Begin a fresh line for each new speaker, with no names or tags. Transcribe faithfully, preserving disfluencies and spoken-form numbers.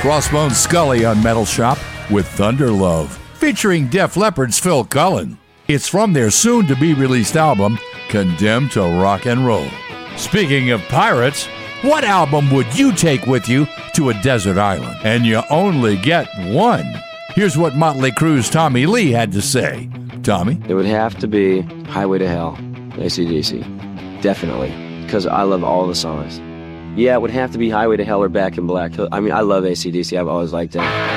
Crossbones Scully on Metal Shop with Thunder Love, featuring Def Leppard's Phil Cullen. It's from their soon-to-be-released album, Condemned to Rock and Roll. Speaking of pirates, what album would you take with you to a desert island? And you only get one. Here's what Motley Crue's Tommy Lee had to say. Tommy?
It would have to be Highway to Hell, A C D C. Definitely. Because I love all the songs. Yeah, it would have to be Highway to Hell or Back in Black. I mean, I love A C D C. I've always liked that.